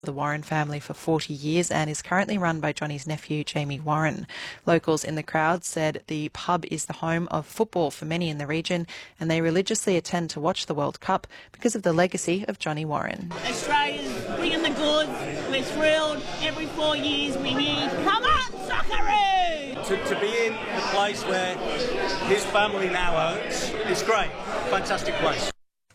the Warren family for 40 years and is currently run by Johnny's nephew, Jamie Warren. Locals in the crowd said the pub is the home of football for many in the region, and they religiously attend to watch the World Cup because of the legacy of Johnny Warren. Australia's bringing the goods. We're thrilled. Every 4 years we hear, come on, Socceroo! To be in the place where his family now owns is great. Fantastic place.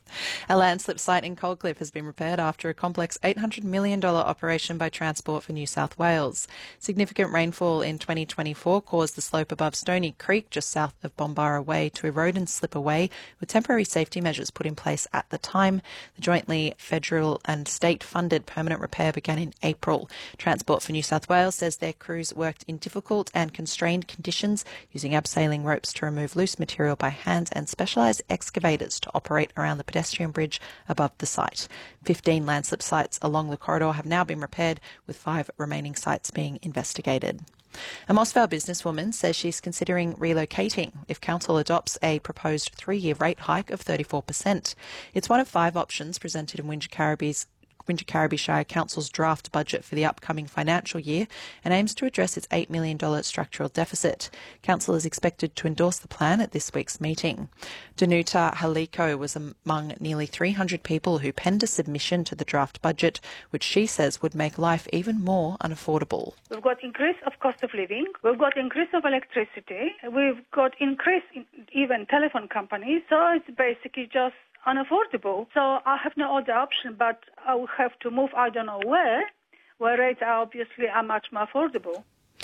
A landslip site in Coldcliff has been repaired after a complex $800 million operation by Transport for New South Wales. Significant rainfall in 2024 caused the slope above Stony Creek, just south of Bombara Way, to erode and slip away, with temporary safety measures put in place at the time. The jointly federal and state-funded permanent repair began in April. Transport for New South Wales says their crews worked in difficult and constrained conditions, using abseiling ropes to remove loose material by hand and specialised excavators to operate around the pedestrian bridge above the site. 15 landslip sites along the corridor have now been repaired, with 5 remaining sites being investigated. A Moss Vale businesswoman says she's considering relocating if council adopts a proposed 3-year rate hike of 34%. It's one of 5 options presented in Wingecarribee Shire Council's draft budget for the upcoming financial year and aims to address its $8 million structural deficit. Council is expected to endorse the plan at this week's meeting. Danuta Haliko was among nearly 300 people who penned a submission to the draft budget, which she says would make life even more unaffordable. We've got increase of cost of living, we've got increase of electricity, we've got increase in even telephone companies, so it's basically just unaffordable. So I have no other option, but I will have to move, I don't know where rates are obviously much more affordable.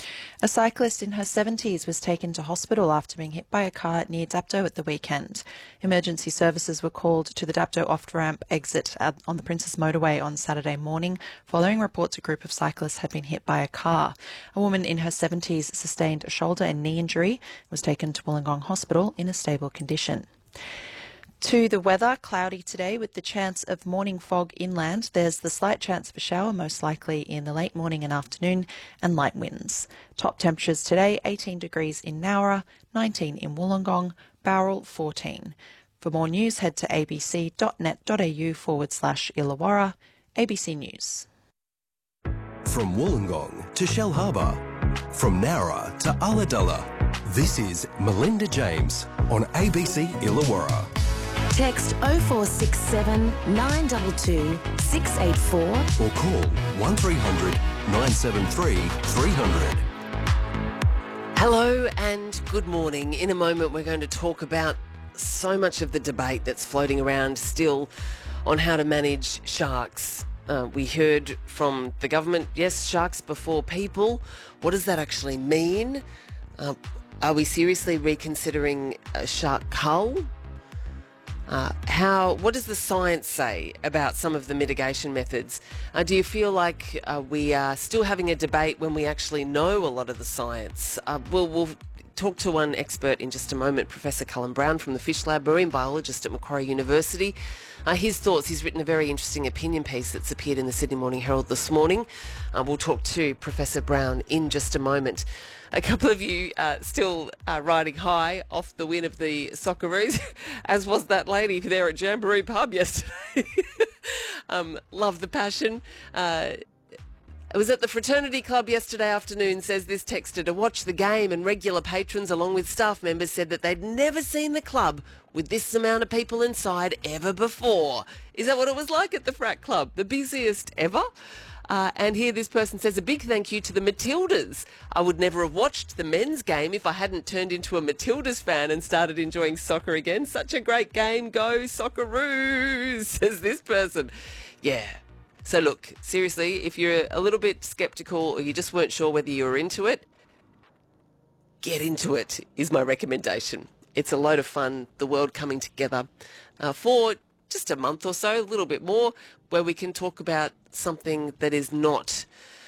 A cyclist in her 70s was taken to hospital after being hit by a car near Dapto at the weekend. Emergency services were called to the Dapto off-ramp exit on the Princess Motorway on Saturday morning, following reports a group of cyclists had been hit by a car. A woman in her 70s sustained a shoulder and knee injury and was taken to Wollongong Hospital in a stable condition. To the weather, cloudy today with the chance of morning fog inland. There's the slight chance of a shower, most likely in the late morning and afternoon, and light winds. Top temperatures today, 18 degrees in Nowra, 19 in Wollongong, Bowral 14. For more news, head to abc.net.au/Illawarra. ABC News. From Wollongong to Shell Harbour, from Nowra to Ulladulla, this is Melinda James on ABC Illawarra. Text 0467 922 684 or call 1300 973 300. Hello and good morning. In a moment we're going to talk about so much of the debate that's floating around still on how to manage sharks. We heard from the government, yes, sharks before people. What does that actually mean? Are we seriously reconsidering a shark cull? What does the science say about some of the mitigation methods? Do you feel like we are still having a debate when we actually know a lot of the science? We'll talk to one expert in just a moment, Professor Cullen Brown from the Fish Lab, marine biologist at Macquarie University. His thoughts, he's written a very interesting opinion piece that's appeared in the Sydney Morning Herald this morning. We'll talk to Professor Brown in just a moment. A couple of you still riding high off the win of the Socceroos, as was that lady there at Jamboree Pub yesterday. Love the passion. I was at the fraternity club yesterday afternoon, says this texter, to watch the game, and regular patrons along with staff members said that they'd never seen the club with this amount of people inside ever before. Is that what it was like at the frat club? The busiest ever? And here this person says, a big thank you to the Matildas. I would never have watched the men's game if I hadn't turned into a Matildas fan and started enjoying soccer again. Such a great game. Go Socceroos, says this person. Yeah. So look, seriously, if you're a little bit sceptical or you just weren't sure whether you were into it, get into it is my recommendation. It's a load of fun, the world coming together for just a month or so, a little bit more, where we can talk about something that is not,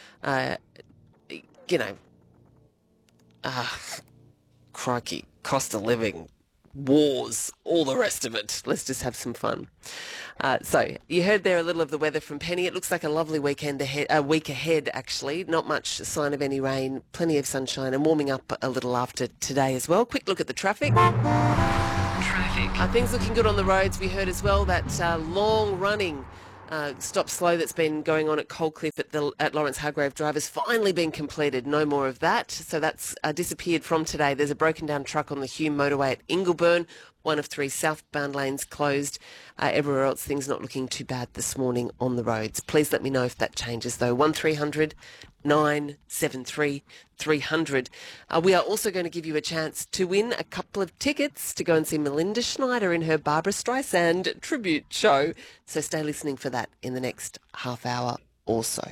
crikey, cost of living, wars, all the rest of it. Let's just have some fun. So you heard there a little of the weather from Penny. It looks like a lovely week ahead, actually. Not much sign of any rain, plenty of sunshine and warming up a little after today as well. Quick look at the traffic. Things looking good on the roads. We heard as well that long-running stop slow that's been going on at Coldcliff at Lawrence Hargrave Drive has finally been completed. No more of that. So that's disappeared from today. There's a broken down truck on the Hume motorway at Ingleburn. 1 of 3 southbound lanes closed. Everywhere else, things not looking too bad this morning on the roads. Please let me know if that changes, though. 1300 973 300. We are also going to give you a chance to win a couple of tickets to go and see Melinda Schneider in her Barbara Streisand tribute show. So stay listening for that in the next half hour or so.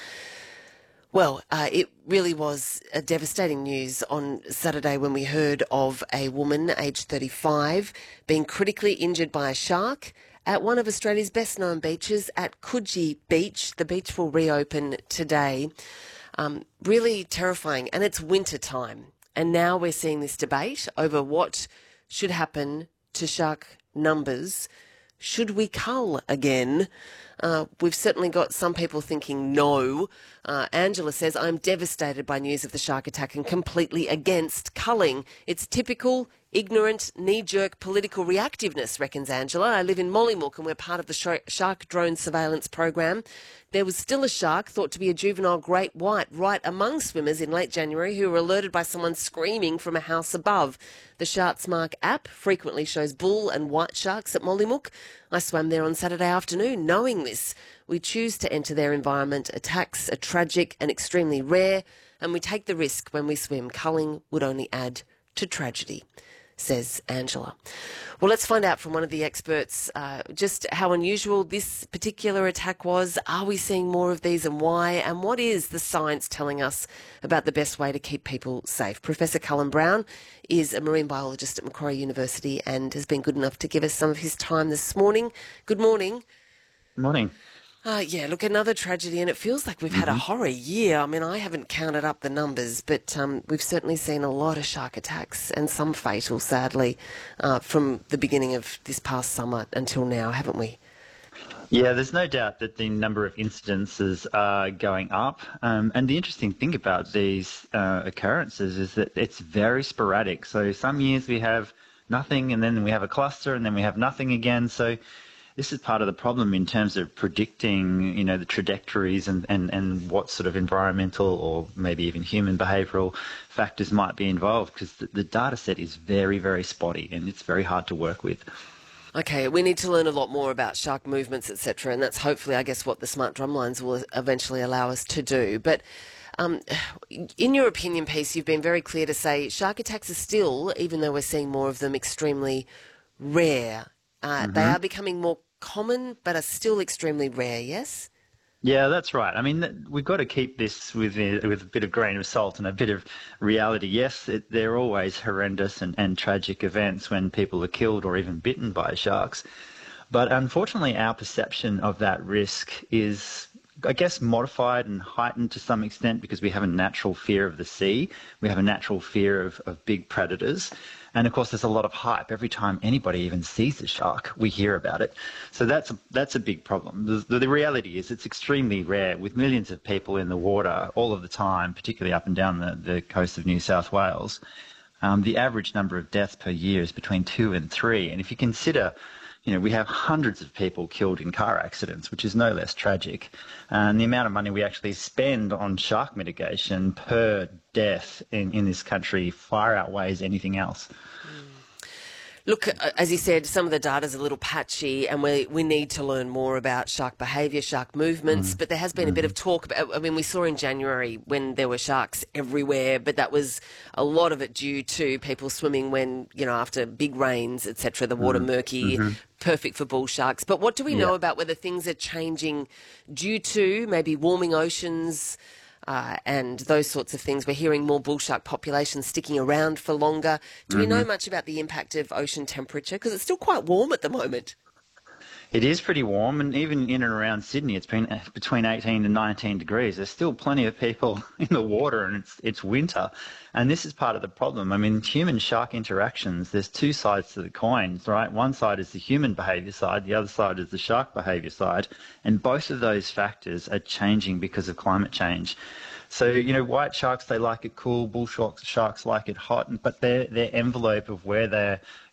Well, it really was a devastating news on Saturday when we heard of a woman aged 35 being critically injured by a shark at one of Australia's best-known beaches at Coogee Beach. The beach will reopen today. Really terrifying, and it's winter time. And now we're seeing this debate over what should happen to shark numbers. Should we cull again? We've certainly got some people thinking no. Angela says, I'm devastated by news of the shark attack and completely against culling. It's typical, ignorant, knee-jerk political reactiveness, reckons Angela. I live in Mollymook and we're part of the shark drone surveillance program. There was still a shark thought to be a juvenile great white right among swimmers in late January who were alerted by someone screaming from a house above. The SharkSmark app frequently shows bull and white sharks at Mollymook. I swam there on Saturday afternoon knowing this. We choose to enter their environment. Attacks are tragic and extremely rare, and we take the risk when we swim. Culling would only add to tragedy, says Angela. Well, let's find out from one of the experts just how unusual this particular attack was. Are we seeing more of these and why? And what is the science telling us about the best way to keep people safe? Professor Cullen Brown is a marine biologist at Macquarie University and has been good enough to give us some of his time this morning. Good morning. Morning. Yeah, look, another tragedy, and it feels like we've had a horror year. I mean, I haven't counted up the numbers, but we've certainly seen a lot of shark attacks and some fatal, sadly, from the beginning of this past summer until now, haven't we? Yeah, there's no doubt that the number of incidences are going up. And the interesting thing about these occurrences is that it's very sporadic. So some years we have nothing, and then we have a cluster, and then we have nothing again. So this is part of the problem in terms of predicting, you know, the trajectories and what sort of environmental or maybe even human behavioural factors might be involved, because the data set is very, very spotty and it's very hard to work with. Okay, we need to learn a lot more about shark movements, etc., and that's hopefully, I guess, what the smart drumlines will eventually allow us to do. But in your opinion piece, you've been very clear to say shark attacks are still, even though we're seeing more of them, extremely rare. They are becoming more common, but are still extremely rare, yes? Yeah, that's right. I mean, we've got to keep this with a bit of grain of salt and a bit of reality. Yes, they're always horrendous and tragic events when people are killed or even bitten by sharks. But unfortunately, our perception of that risk is, I guess, modified and heightened to some extent because we have a natural fear of the sea. We have a natural fear of big predators. And of course, there's a lot of hype. Every time anybody even sees a shark, we hear about it. So that's a big problem. The reality is it's extremely rare, with millions of people in the water all of the time, particularly up and down the coast of New South Wales. The average number of deaths per year is between 2 and 3. And if you consider, you know, we have hundreds of people killed in car accidents, which is no less tragic. And the amount of money we actually spend on shark mitigation per death in this country far outweighs anything else. Look, as you said, some of the data's a little patchy and we need to learn more about shark behaviour, shark movements, but there has been a bit of talk about, I mean, we saw in January when there were sharks everywhere, but that was a lot of it due to people swimming when, you know, after big rains, etc., the water murky, perfect for bull sharks. But what do we know about whether things are changing due to maybe warming oceans, and those sorts of things? We're hearing more bull shark populations sticking around for longer. Do we know much about the impact of ocean temperature? Because it's still quite warm at the moment. It is pretty warm, and even in and around Sydney, it's been between 18 and 19 degrees. There's still plenty of people in the water, and it's winter. And this is part of the problem. I mean, human-shark interactions, there's two sides to the coin, right? One side is the human behaviour side, the other side is the shark behaviour side, and both of those factors are changing because of climate change. So, you know, white sharks, they like it cool, bull sharks like it hot, but their envelope of where they're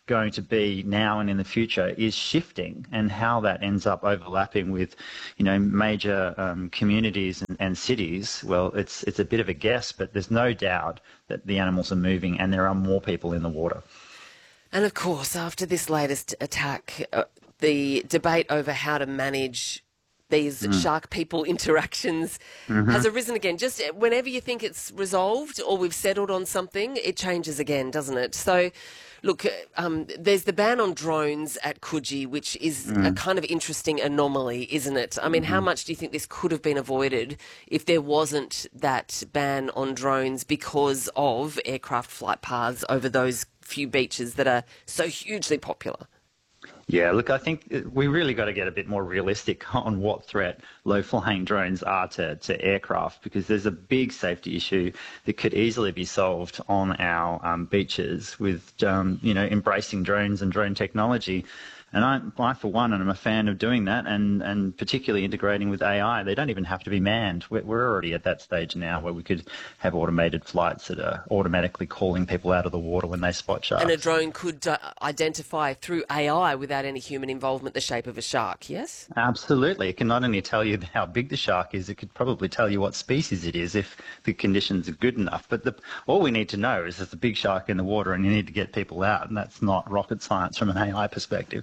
going to be now and in the future is shifting, and how that ends up overlapping with, major communities and cities. Well, it's a bit of a guess, but there's no doubt that the animals are moving and there are more people in the water. And of course, after this latest attack, the debate over how to manage these shark-people interactions has arisen again. Just whenever you think it's resolved or we've settled on something, it changes again, doesn't it? So, look, there's the ban on drones at Coogee, which is a kind of interesting anomaly, isn't it? I mean, how much do you think this could have been avoided if there wasn't that ban on drones because of aircraft flight paths over those few beaches that are so hugely popular? Yeah, look, I think we really got to get a bit more realistic on what threat low-flying drones are to aircraft, because there's a big safety issue that could easily be solved on our beaches with, embracing drones and drone technology. And I, for one, am a fan of doing that, and particularly integrating with AI. They don't even have to be manned. We're already at that stage now where we could have automated flights that are automatically calling people out of the water when they spot sharks. And a drone could identify through AI without any human involvement the shape of a shark, yes? Absolutely. It can not only tell you how big the shark is, it could probably tell you what species it is if the conditions are good enough. But all we need to know is there's a big shark in the water and you need to get people out, and that's not rocket science from an AI perspective.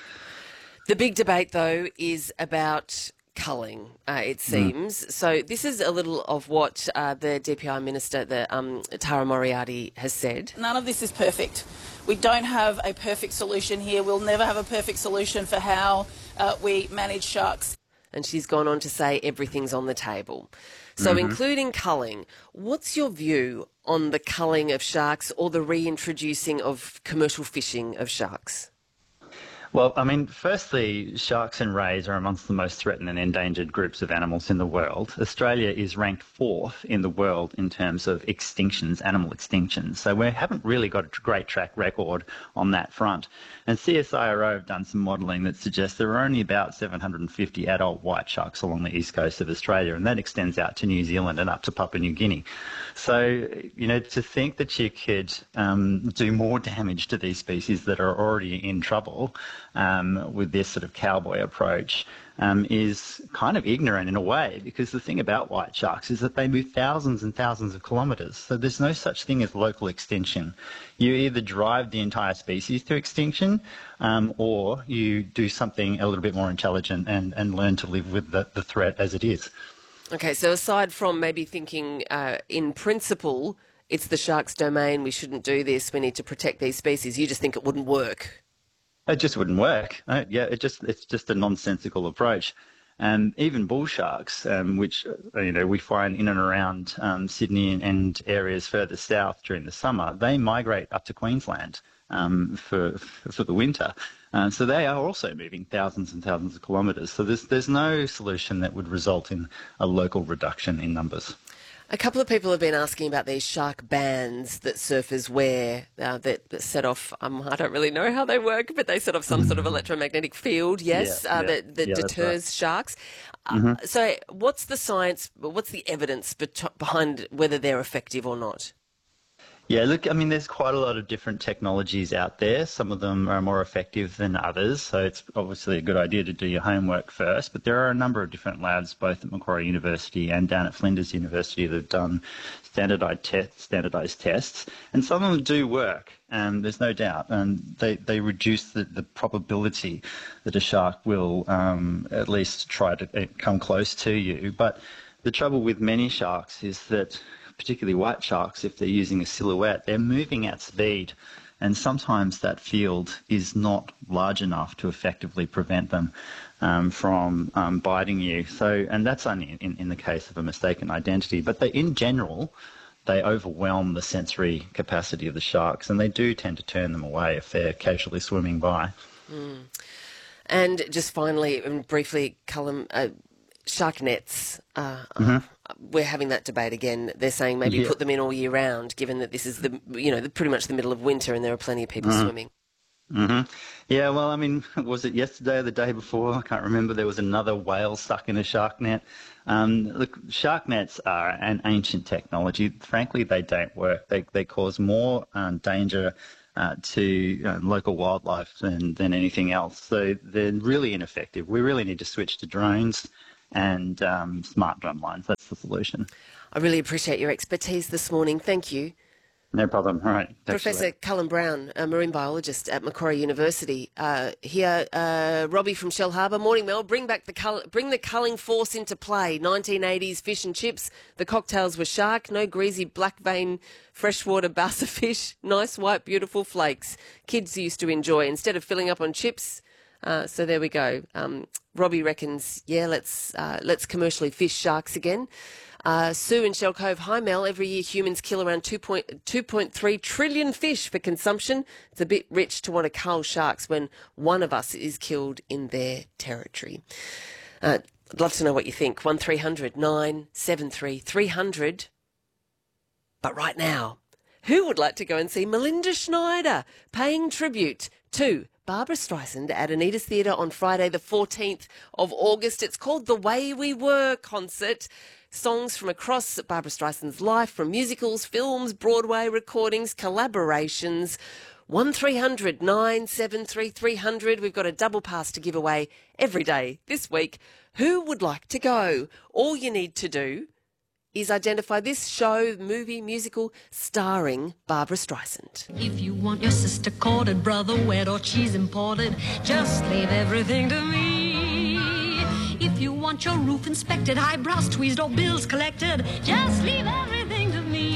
The big debate, though, is about culling, it seems. So this is a little of what the DPI Minister, Tara Moriarty, has said. None of this is perfect. We don't have a perfect solution here. We'll never have a perfect solution for how we manage sharks. And she's gone on to say everything's on the table. So including culling, what's your view on the culling of sharks or the reintroducing of commercial fishing of sharks? Well, I mean, firstly, sharks and rays are amongst the most threatened and endangered groups of animals in the world. Australia is ranked 4th in the world in terms of extinctions, animal extinctions. So we haven't really got a great track record on that front. And CSIRO have done some modelling that suggests there are only about 750 adult white sharks along the east coast of Australia, and that extends out to New Zealand and up to Papua New Guinea. So, to think that you could do more damage to these species that are already in trouble with this sort of cowboy approach is kind of ignorant in a way, because the thing about white sharks is that they move thousands and thousands of kilometres. So there's no such thing as local extinction. You either drive the entire species to extinction or you do something a little bit more intelligent and learn to live with the threat as it is. Okay, so aside from maybe thinking in principle it's the shark's domain, we shouldn't do this, we need to protect these species, you just think it wouldn't work? It just wouldn't work. It's just a nonsensical approach. And even bull sharks, which we find in and around Sydney and areas further south during the summer, they migrate up to Queensland for the winter. So they are also moving thousands and thousands of kilometres. So there's no solution that would result in a local reduction in numbers. A couple of people have been asking about these shark bands that surfers wear that set off, I don't really know how they work, but they set off some sort of electromagnetic field, yes, that deters sharks. So what's the science, what's the evidence behind whether they're effective or not? Yeah, look, I mean, there's quite a lot of different technologies out there. Some of them are more effective than others, so it's obviously a good idea to do your homework first. But there are a number of different labs, both at Macquarie University and down at Flinders University, that have done standardised tests, and some of them do work. There's no doubt, and they reduce the probability that a shark will at least try to come close to you. But the trouble with many sharks is that, particularly white sharks, if they're using a silhouette, they're moving at speed, and sometimes that field is not large enough to effectively prevent them from biting you. So, and that's only in the case of a mistaken identity, but in general, they overwhelm the sensory capacity of the sharks, and they do tend to turn them away if they're casually swimming by. And just finally and briefly, Callum, shark nets. We're having that debate again. They're saying maybe put them in all year round, given that this is pretty much the middle of winter and there are plenty of people swimming. Yeah, well, I mean, was it yesterday or the day before? I can't remember. There was another whale stuck in a shark net. Look, shark nets are an ancient technology. Frankly, they don't work. They cause more danger to local wildlife than anything else. So they're really ineffective. We really need to switch to drones and smart drum lines. That's the solution. I really appreciate your expertise this morning. Thank you. No problem. All right. Professor Cullen Brown, a marine biologist at Macquarie University. Here, Robbie from Shell Harbour. Morning, Mel. Bring the culling force into play. 1980s fish and chips. The cocktails were shark. No greasy black vein freshwater bassa fish. Nice white beautiful flakes. Kids used to enjoy instead of filling up on chips. So there we go. Robbie reckons, yeah, let's commercially fish sharks again. Sue in Shell Cove. Hi, Mel. Every year humans kill around 2.3 trillion fish for consumption. It's a bit rich to want to cull sharks when one of us is killed in their territory. I'd love to know what you think. 1300 973 300. But right now, who would like to go and see Melinda Schneider paying tribute to Barbra Streisand at Anita's Theatre on Friday the 14th of August? It's called The Way We Were concert. Songs from across Barbra Streisand's life, from musicals, films, Broadway recordings, collaborations. 1300 973 300. We've got a double pass to give away every day this week. Who would like to go? All you need to do is identify this show, movie, musical, starring Barbra Streisand. If you want your sister courted, brother wed, or cheese imported, just leave everything to me. If you want your roof inspected, eyebrows tweezed, or bills collected, just leave everything to me.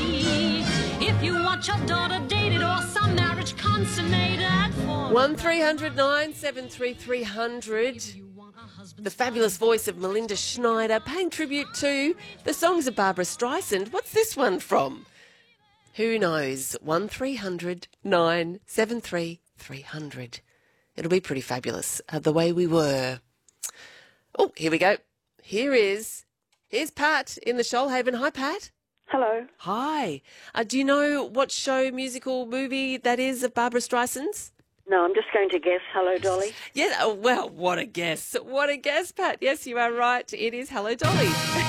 If you want your daughter dated, or some marriage consummated for 1300 973 300. The fabulous voice of Melinda Schneider paying tribute to the songs of Barbra Streisand. What's this one from? Who knows? 1300 973 300. It'll be pretty fabulous. The Way We Were. Oh, here we go. Here's Pat in the Shoalhaven. Hi, Pat. Hello. Hi. Do you know what show, musical, movie that is of Barbra Streisand's? No, I'm just going to guess. Hello, Dolly. Yeah, well, what a guess. What a guess, Pat. Yes, you are right. It is Hello, Dolly.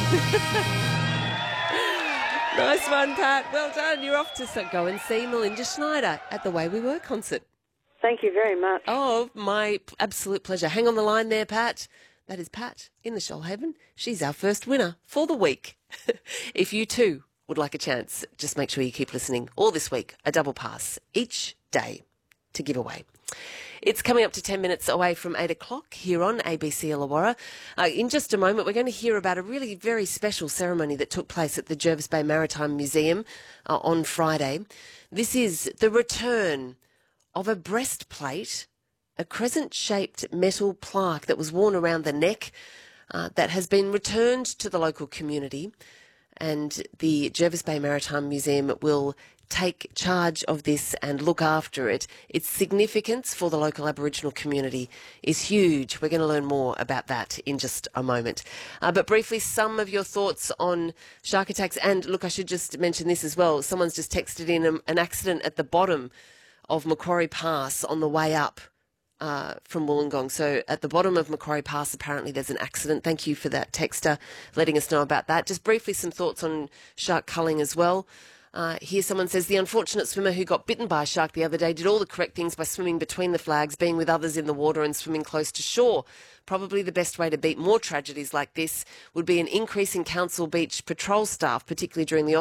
Nice one, Pat. Well done. You're off to go and see Melinda Schneider at the Way We Were concert. Thank you very much. Oh, my absolute pleasure. Hang on the line there, Pat. That is Pat in the Shoalhaven. She's our first winner for the week. If you too would like a chance, just make sure you keep listening all this week. A double pass each day to give away. It's coming up to 10 minutes away from 8 o'clock here on ABC Illawarra. In just a moment, we're going to hear about a really very special ceremony that took place at the Jervis Bay Maritime Museum on Friday. This is the return of a breastplate, a crescent-shaped metal plaque that was worn around the neck that has been returned to the local community, and the Jervis Bay Maritime Museum will take charge of this and look after it. Its significance for the local Aboriginal community is huge. We're going to learn more about that in just a moment. But briefly, some of your thoughts on shark attacks. And look, I should just mention this as well. Someone's just texted in an accident at the bottom of Macquarie Pass on the way up from Wollongong. So at the bottom of Macquarie Pass, apparently there's an accident. Thank you for that texter letting us know about that. Just briefly, some thoughts on shark culling as well. Here someone says, the unfortunate swimmer who got bitten by a shark the other day did all the correct things by swimming between the flags, being with others in the water and swimming close to shore. Probably the best way to beat more tragedies like this would be an increase in Council Beach patrol staff, particularly during the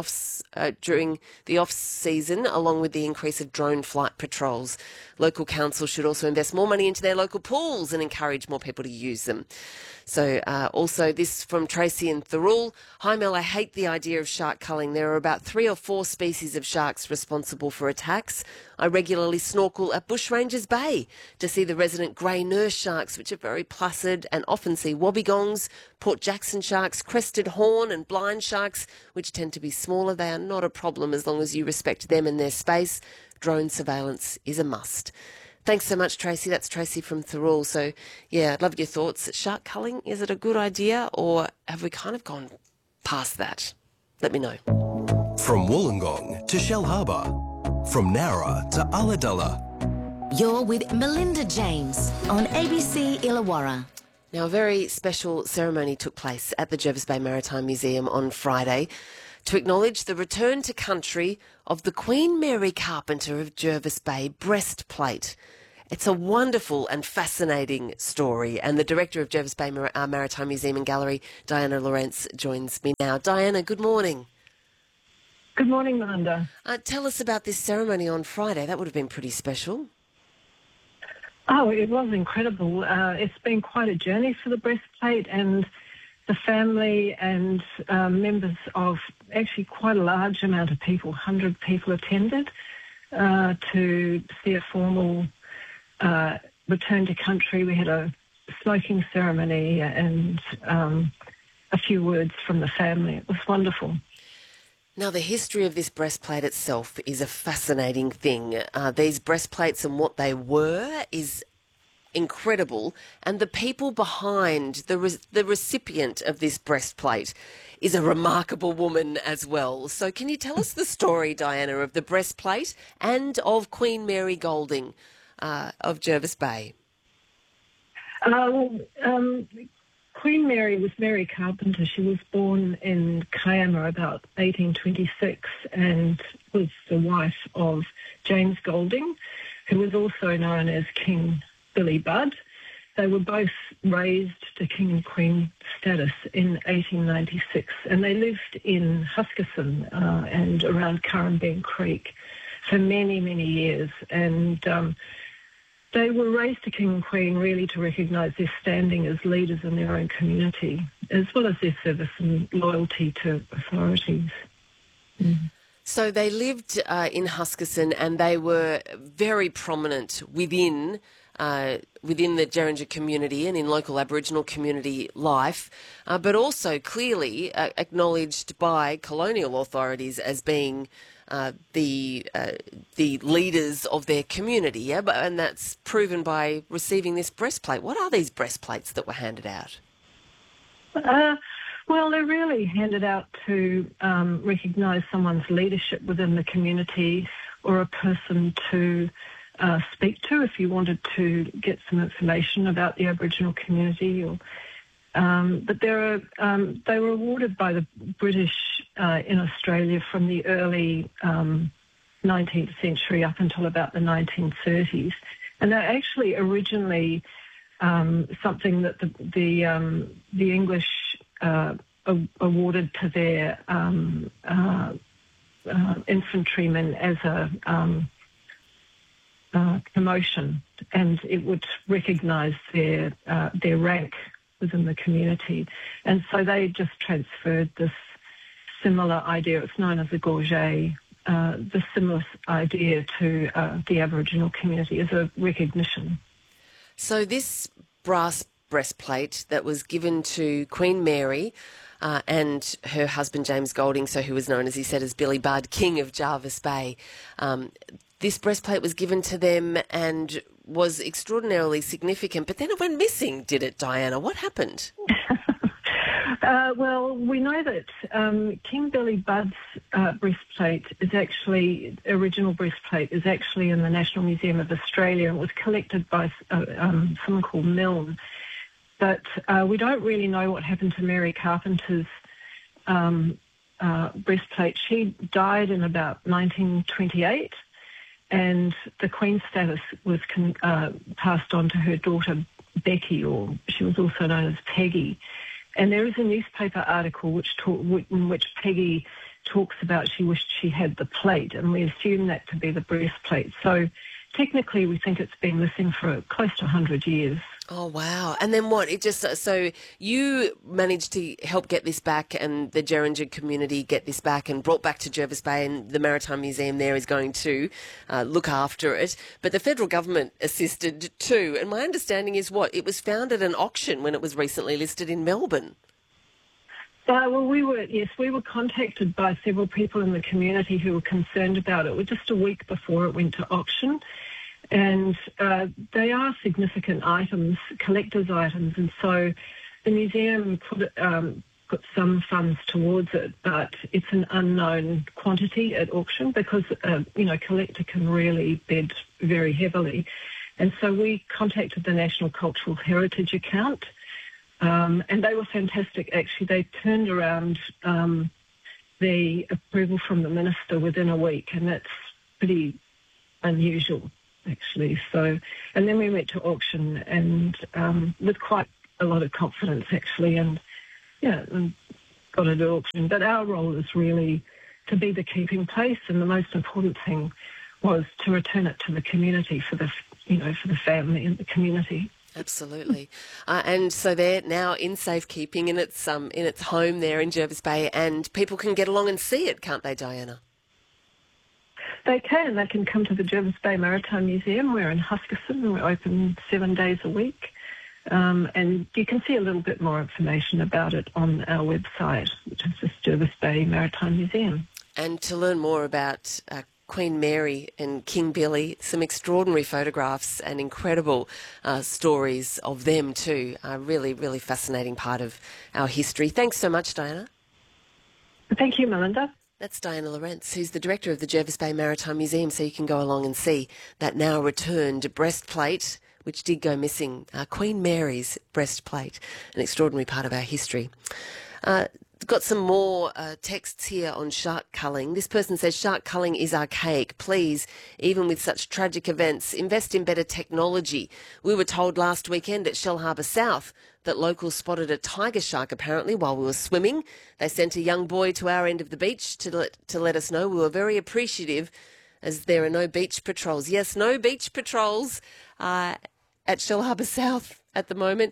off season, along with the increase of drone flight patrols. Local councils should also invest more money into their local pools and encourage more people to use them. So also this from Tracy in Thirroul. Hi Mel, I hate the idea of shark culling. There are about 3 or 4 species of sharks responsible for attacks. I regularly snorkel at Bushrangers Bay to see the resident grey nurse sharks, which are very placid, and often see wobbegongs, Port Jackson sharks, crested horn and blind sharks, which tend to be smaller. They are not a problem as long as you respect them and their space. Drone surveillance is a must. Thanks so much, Tracy. That's Tracy from Thirroul. So, yeah, I'd love your thoughts. Shark culling, is it a good idea, or have we kind of gone past that? Let me know. From Wollongong to Shell Harbour, from Nowra to Ulladulla. You're with Melinda James on ABC Illawarra. Now, a very special ceremony took place at the Jervis Bay Maritime Museum on Friday to acknowledge the return to country of the Queen Mary Carpenter of Jervis Bay breastplate. It's a wonderful and fascinating story, and the director of Jervis Bay Maritime Museum and Gallery, Diana Lawrence, joins me now. Diana, good morning. Good morning, Melinda. Tell us about this ceremony on Friday. That would have been pretty special. Oh, it was incredible. It's been quite a journey for the breastplate, and the family and members of actually quite a large amount of people, 100 people attended to see a formal return to country. We had a smoking ceremony and a few words from the family. It was wonderful. Now, the history of this breastplate itself is a fascinating thing. These breastplates and what they were is incredible, and the people behind the recipient of this breastplate is a remarkable woman as well. So can you tell us the story, Diana, of the breastplate and of Queen Mary Golding of Jervis Bay? Queen Mary was Mary Carpenter. She was born in Kiama about 1826 and was the wife of James Golding, who was also known as King Billy Budd. They were both raised to King and Queen status in 1896, and they lived in Huskisson and around Currumbin Creek for many, many years. And they were raised to King and Queen really to recognise their standing as leaders in their own community, as well as their service and loyalty to authorities. Mm. So they lived in Huskisson, and they were very prominent within the Jerrinja community and in local Aboriginal community life, but also clearly acknowledged by colonial authorities as being the leaders of their community, yeah, and that's proven by receiving this breastplate. What are these breastplates that were handed out? Well, they're really handed out to recognise someone's leadership within the community, or a person to speak to if you wanted to get some information about the Aboriginal community. Or, but they were awarded by the British in Australia from the early 19th century up until about the 1930s, and they're actually originally something that the English awarded to their infantrymen as a promotion, and it would recognise their rank within the community. And so they just transferred this similar idea, it's known as a gorget, the similar idea to the Aboriginal community as a recognition. So this brass breastplate that was given to Queen Mary and her husband James Golding, so who was known, as he said, as Billy Budd, King of Jervis Bay, this breastplate was given to them and was extraordinarily significant, but then it went missing, did it, Diana? What happened? Well, we know that King Billy Budd's breastplate is actually, original breastplate is actually in the National Museum of Australia, and was collected by someone called Milne. But we don't really know what happened to Mary Carpenter's breastplate. She died in about 1928, and the Queen's status was passed on to her daughter Becky, or she was also known as Peggy. And there is a newspaper article in which Peggy talks about she wished she had the plate, and we assume that to be the breastplate. So technically we think it's been missing for close to 100 years. Oh, wow. And then what? So you managed to help get this back, and the Jerrinja community get this back and brought back to Jervis Bay, and the Maritime Museum there is going to look after it. But the federal government assisted too. And my understanding is it was found at an auction when it was recently listed in Melbourne. Well, we were contacted by several people in the community who were concerned about it. Just a week before it went to auction. And they are significant items, collector's items, and so the museum put some funds towards it, but it's an unknown quantity at auction because, collector can really bid very heavily. And so we contacted the National Cultural Heritage account, and they were fantastic, actually. They turned around the approval from the minister within a week, and that's pretty unusual, actually. So, and then we went to auction, and with quite a lot of confidence, actually, and got it at auction. But our role is really to be the keeping place, and the most important thing was to return it to the community for the family and the community. Absolutely. And so they're now in safekeeping in its home there in Jervis Bay, and people can get along and see it, can't they, Diana? They can. They can come to the Jervis Bay Maritime Museum. We're in Huskisson. We're open 7 days a week. And you can see a little bit more information about it on our website, which is just Jervis Bay Maritime Museum. And to learn more about Queen Mary and King Billy, some extraordinary photographs and incredible stories of them too. A really, really fascinating part of our history. Thanks so much, Diana. Thank you, Melinda. That's Diana Lawrence, who's the director of the Jervis Bay Maritime Museum, so you can go along and see that now returned breastplate, which did go missing, Queen Mary's breastplate, an extraordinary part of our history. Got some more texts here on shark culling. This person says shark culling is archaic. Please, even with such tragic events, invest in better technology. We were told last weekend at Shellharbour South that locals spotted a tiger shark apparently while we were swimming. They sent a young boy to our end of the beach to let us know. We were very appreciative as there are no beach patrols. Yes, no beach patrols at Shellharbour South at the moment.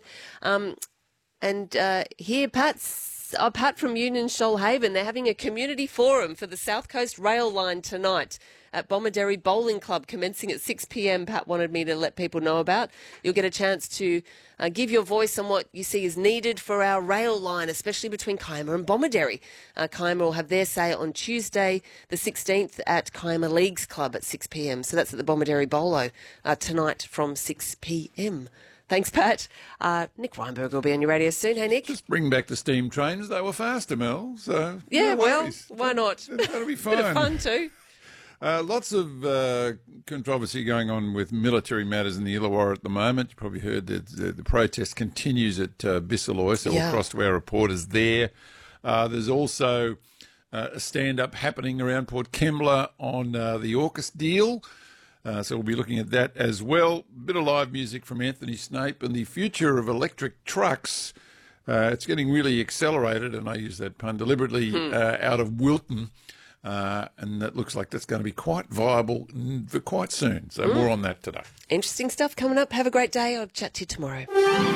Here, Pat from Union Shoalhaven, they're having a community forum for the South Coast Rail Line tonight at Bomaderry Bowling Club, commencing at 6 p.m. Pat wanted me to let people know about. You'll get a chance to give your voice on what you see is needed for our rail line, especially between Kiama and Bomaderry. Kiama will have their say on Tuesday the 16th at Kiama Leagues Club at 6 p.m. So that's at the Bomaderry Bolo tonight from 6 p.m. Thanks, Pat. Nick Weinberg will be on your radio soon. Hey, Nick. Just bring back the steam trains. They were faster, Mel. So yeah, well, why not? That'll be fun. Bit of fun too. Lots of controversy going on with military matters in the Illawarra at the moment. You probably heard that the protest continues at Bissaloy, so we'll cross to our reporters there. There's also a stand-up happening around Port Kembla on the AUKUS deal. So we'll be looking at that as well. A bit of live music from Anthony Snape and the future of electric trucks. It's getting really accelerated, and I use that pun deliberately, out of Wilton. And that looks like that's going to be quite viable for quite soon. So more on that today. Interesting stuff coming up. Have a great day. I'll chat to you tomorrow.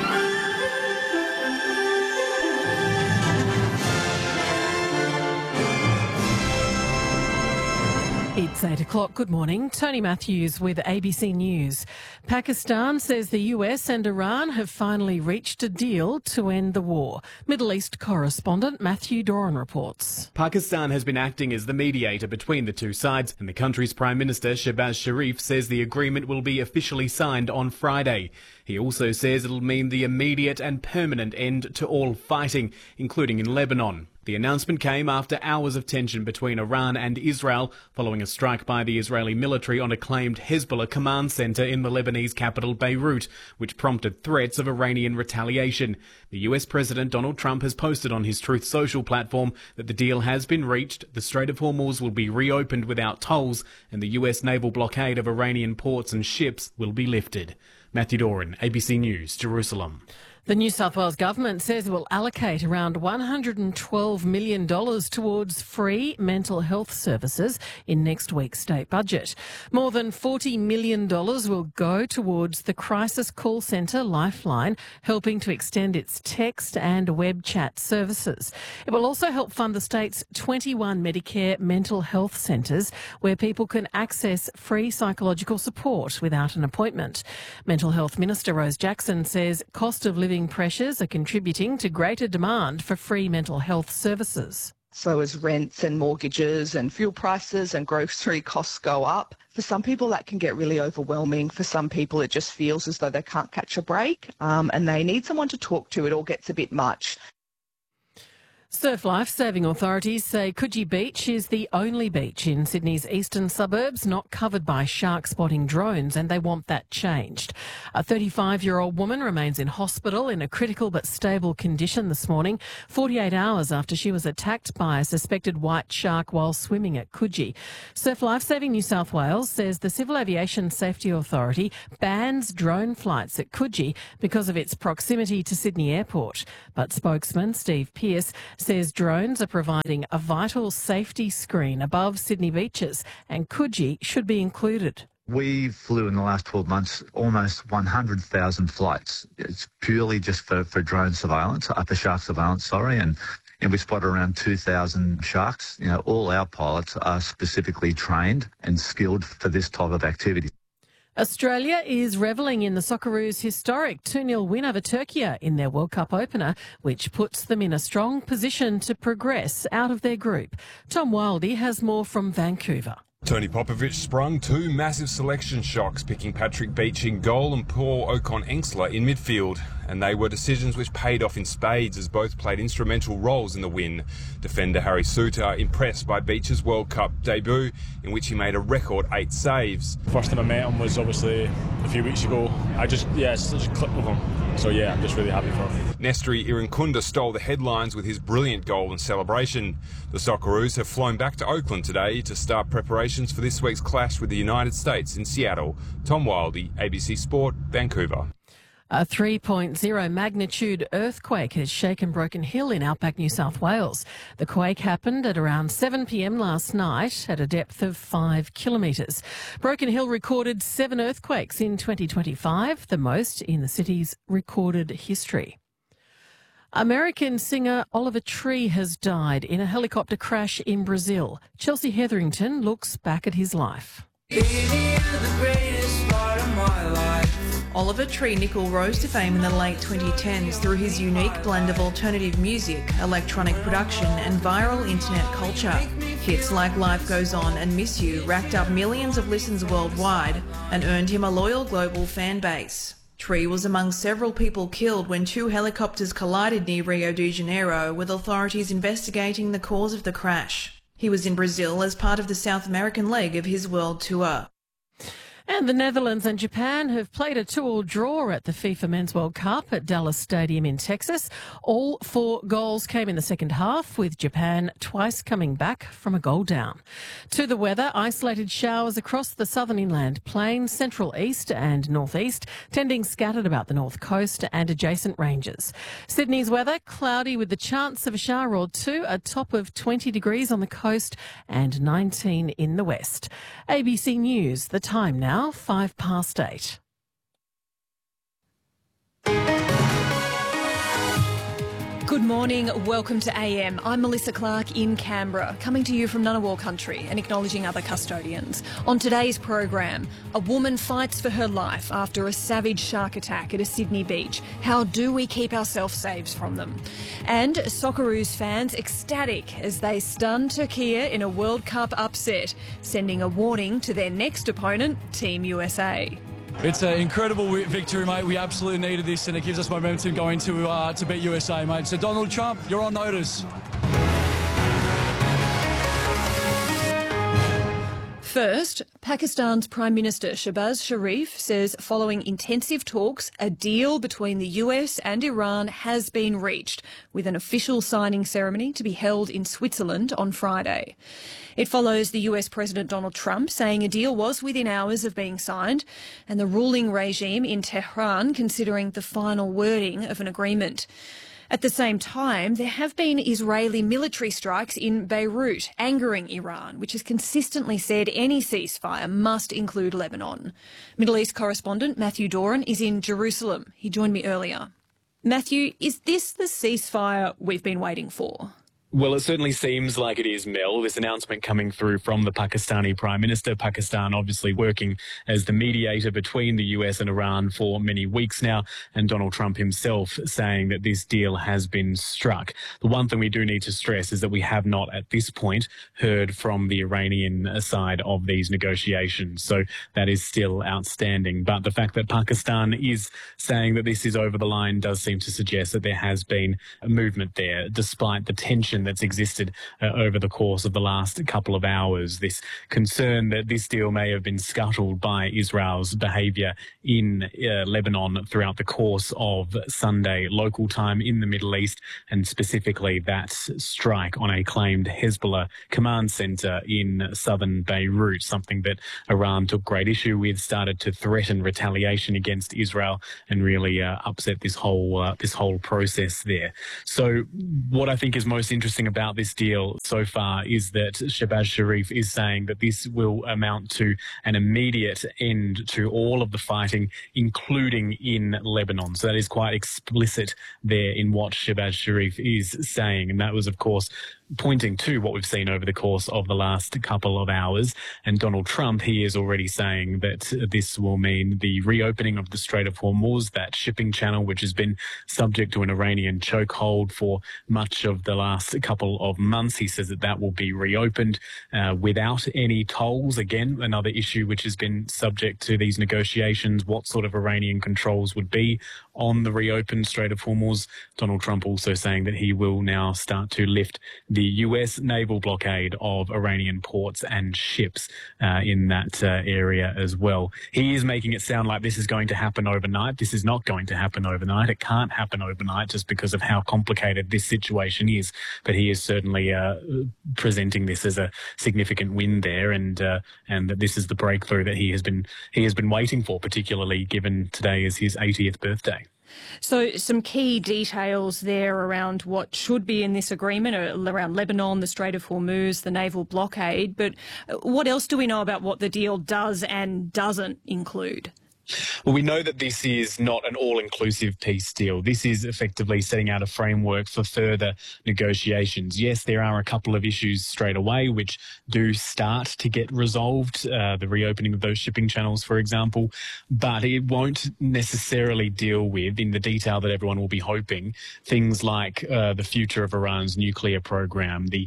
It's 8 o'clock. Good morning. Tony Matthews with ABC News. Pakistan says the US and Iran have finally reached a deal to end the war. Middle East correspondent Matthew Doran reports. Pakistan has been acting as the mediator between the two sides, and the country's Prime Minister Shehbaz Sharif says the agreement will be officially signed on Friday. He also says it'll mean the immediate and permanent end to all fighting, including in Lebanon. The announcement came after hours of tension between Iran and Israel following a strike by the Israeli military on a claimed Hezbollah command centre in the Lebanese capital Beirut, which prompted threats of Iranian retaliation. The US President Donald Trump has posted on his Truth Social platform that the deal has been reached, the Strait of Hormuz will be reopened without tolls, and the US naval blockade of Iranian ports and ships will be lifted. Matthew Doran, ABC News, Jerusalem. The New South Wales government says it will allocate around $112 million towards free mental health services in next week's state budget. More than $40 million will go towards the crisis call centre Lifeline, helping to extend its text and web chat services. It will also help fund the state's 21 Medicare mental health centres where people can access free psychological support without an appointment. Mental Health Minister Rose Jackson says cost of living pressures are contributing to greater demand for free mental health services. So as rents and mortgages and fuel prices and grocery costs go up, for some people that can get really overwhelming. For some people it just feels as though they can't catch a break and they need someone to talk to. It all gets a bit much. Surf life-saving authorities say Coogee Beach is the only beach in Sydney's eastern suburbs not covered by shark-spotting drones, and they want that changed. A 35-year-old woman remains in hospital in a critical but stable condition this morning, 48 hours after she was attacked by a suspected white shark while swimming at Coogee. Surf Lifesaving New South Wales says the Civil Aviation Safety Authority bans drone flights at Coogee because of its proximity to Sydney Airport. But spokesman Steve Pearce says drones are providing a vital safety screen above Sydney beaches and Coogee should be included. We flew in the last 12 months almost 100,000 flights. It's purely just for drone surveillance, for shark surveillance, and we spot around 2,000 sharks. All our pilots are specifically trained and skilled for this type of activity. Australia is revelling in the Socceroos' historic 2-0 win over Turkey in their World Cup opener, which puts them in a strong position to progress out of their group. Tom Wildey has more from Vancouver. Tony Popovic sprung two massive selection shocks, picking Patrick Beach in goal and Paul Ocon-Engsler in midfield. And they were decisions which paid off in spades as both played instrumental roles in the win. Defender Harry Souttar impressed by Beach's World Cup debut, in which he made a record 8 saves. First time I met him was obviously a few weeks ago. It's just clicked with him. So I'm just really happy for him. Nestri Irankunda stole the headlines with his brilliant goal and celebration. The Socceroos have flown back to Oakland today to start preparations for this week's clash with the United States in Seattle. Tom Wildey, ABC Sport, Vancouver. A 3.0 magnitude earthquake has shaken Broken Hill in outback New South Wales. The quake happened at around 7 p.m. last night at a depth of 5 kilometres. Broken Hill recorded 7 earthquakes in 2025, the most in the city's recorded history. American singer Oliver Tree has died in a helicopter crash in Brazil. Chelsea Hetherington looks back at his life. Oliver Tree Nickel rose to fame in the late 2010s through his unique blend of alternative music, electronic production and viral internet culture. Hits like Life Goes On and Miss You racked up millions of listens worldwide and earned him a loyal global fan base. Tree was among several people killed when 2 helicopters collided near Rio de Janeiro, with authorities investigating the cause of the crash. He was in Brazil as part of the South American leg of his world tour. And the Netherlands and Japan have played a 2-2 draw at the FIFA Men's World Cup at Dallas Stadium in Texas. All 4 goals came in the second half, with Japan twice coming back from a goal down. To the weather, isolated showers across the southern inland plains, central east and northeast, tending scattered about the north coast and adjacent ranges. Sydney's weather, cloudy with the chance of a shower or two, a top of 20 degrees on the coast and 19 in the west. ABC News, the time now. 8:05. Good morning, welcome to AM. I'm Melissa Clark in Canberra, coming to you from Ngunnawal country and acknowledging other custodians. On today's program, a woman fights for her life after a savage shark attack at a Sydney beach. How do we keep ourselves safe from them? And Socceroos fans ecstatic as they stun Turkey in a World Cup upset, sending a warning to their next opponent, Team USA. It's an incredible victory, mate. We absolutely needed this, and it gives us momentum going to beat USA, mate. So Donald Trump, you're on notice. First, Pakistan's Prime Minister Shehbaz Sharif says following intensive talks, a deal between the US and Iran has been reached, with an official signing ceremony to be held in Switzerland on Friday. It follows the US President Donald Trump saying a deal was within hours of being signed, and the ruling regime in Tehran considering the final wording of an agreement. At the same time, there have been Israeli military strikes in Beirut, angering Iran, which has consistently said any ceasefire must include Lebanon. Middle East correspondent Matthew Doran is in Jerusalem. He joined me earlier. Matthew, is this the ceasefire we've been waiting for? Well, it certainly seems like it is, Mel. This announcement coming through from the Pakistani Prime Minister. Pakistan obviously working as the mediator between the US and Iran for many weeks now, and Donald Trump himself saying that this deal has been struck. The one thing we do need to stress is that we have not at this point heard from the Iranian side of these negotiations. So that is still outstanding. But the fact that Pakistan is saying that this is over the line does seem to suggest that there has been a movement there, despite the tension that's existed over the course of the last couple of hours. This concern that this deal may have been scuttled by Israel's behaviour in Lebanon throughout the course of Sunday local time in the Middle East, and specifically that strike on a claimed Hezbollah command centre in southern Beirut, something that Iran took great issue with, started to threaten retaliation against Israel, and really upset this whole process there. So what I think is most interesting about this deal so far is that Shehbaz Sharif is saying that this will amount to an immediate end to all of the fighting, including in Lebanon. So that is quite explicit there in what Shehbaz Sharif is saying. And that was, of course, pointing to what we've seen over the course of the last couple of hours. And Donald Trump, he is already saying that this will mean the reopening of the Strait of Hormuz, that shipping channel which has been subject to an Iranian chokehold for much of the last couple of months. He says that that will be reopened without any tolls. Again, another issue which has been subject to these negotiations, what sort of Iranian controls would be on the reopened Strait of Hormuz. Donald Trump also saying that he will now start to lift the US naval blockade of Iranian ports and ships in that area as well. He is making it sound like this is going to happen overnight. This is not going to happen overnight. It can't happen overnight just because of how complicated this situation is. But he is certainly presenting this as a significant win there, and that this is the breakthrough that he has been waiting for, particularly given today is his 80th birthday. So some key details there around what should be in this agreement, around Lebanon, the Strait of Hormuz, the naval blockade. But what else do we know about what the deal does and doesn't include? Well, we know that this is not an all-inclusive peace deal. This is effectively setting out a framework for further negotiations. Yes, there are a couple of issues straight away which do start to get resolved, the reopening of those shipping channels, for example, but it won't necessarily deal with, in the detail that everyone will be hoping, things like the future of Iran's nuclear program, the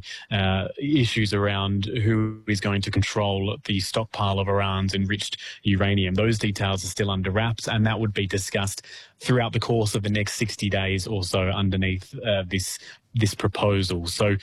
issues around who is going to control the stockpile of Iran's enriched uranium. Those details are still under wraps, and that would be discussed throughout the course of the next 60 days or so underneath this proposal. So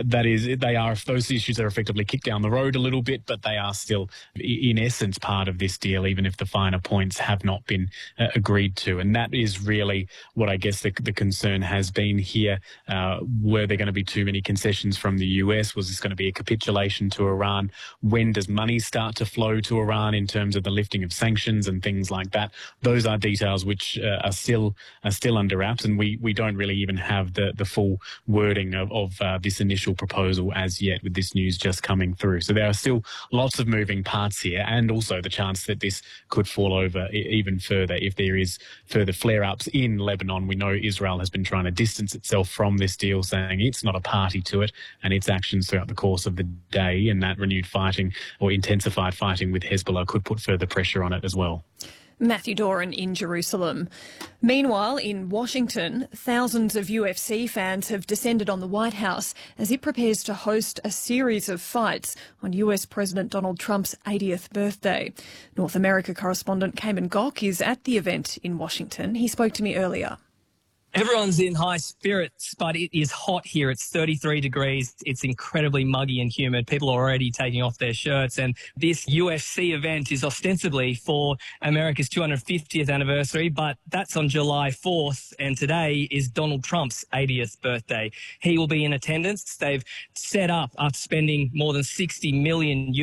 those issues are effectively kicked down the road a little bit, but they are still in essence part of this deal, even if the finer points have not been agreed to. And that is really what I guess the concern has been here. Were there going to be too many concessions from the US? Was this going to be a capitulation to Iran? When does money start to flow to Iran in terms of the lifting of sanctions and things like that? Those are details which are still under wraps, and we don't really even have the full wording of this initial proposal as yet, with this news just coming through. So there are still lots of moving parts here, and also the chance that this could fall over even further if there is further flare-ups in Lebanon. We know Israel has been trying to distance itself from this deal, saying it's not a party to it, and its actions throughout the course of the day and that renewed fighting or intensified fighting with Hezbollah could put further pressure on it as well. Matthew Doran in Jerusalem. Meanwhile, in Washington, thousands of UFC fans have descended on the White House as it prepares to host a series of fights on US President Donald Trump's 80th birthday. North America correspondent Cayman Gok is at the event in Washington. He spoke to me earlier. Everyone's in high spirits, but it is hot here. It's 33 degrees. It's incredibly muggy and humid. People are already taking off their shirts. And this UFC event is ostensibly for America's 250th anniversary, but that's on July 4th. And today is Donald Trump's 80th birthday. He will be in attendance. They've set up, after spending more than $60 million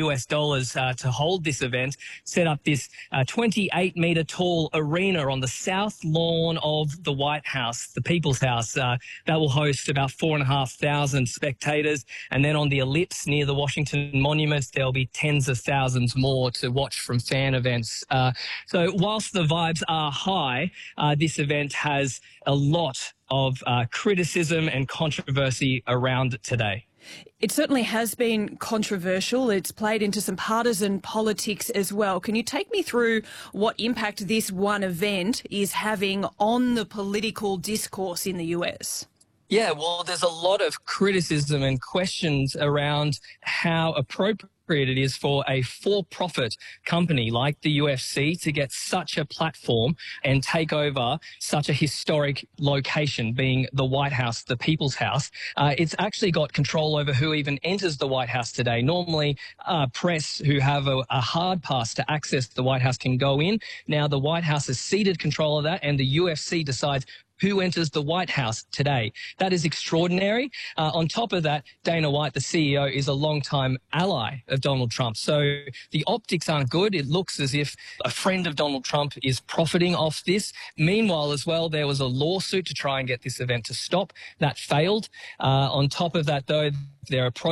to hold this event, set up this 28-metre tall arena on the south lawn of the White House, the People's House. That will host about 4,500 spectators. And then on the ellipse near the Washington Monument, there'll be tens of thousands more to watch from fan events. So whilst the vibes are high, this event has a lot of criticism and controversy around today. It certainly has been controversial. It's played into some partisan politics as well. Can you take me through what impact this one event is having on the political discourse in the US? Yeah, well, there's a lot of criticism and questions around how appropriate it is for a for-profit company like the UFC to get such a platform and take over such a historic location, being the White House, the People's House. It's actually got control over who even enters the White House today. Normally, press who have a hard pass to access the White House can go in. Now the White House has ceded control of that, and the UFC decides who enters the White House today. That is extraordinary. On top of that, Dana White, the CEO, is a longtime ally of Donald Trump. So the optics aren't good. It looks as if a friend of Donald Trump is profiting off this. Meanwhile, as well, there was a lawsuit to try and get this event to stop. That failed. On top of that, though, there are